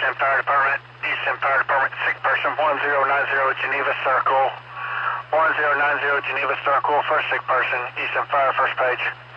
End Fire Department. East End Fire Department. Sick person 1090 Geneva Circle. 1090 Geneva Circle. First sick person. East End Fire, first page.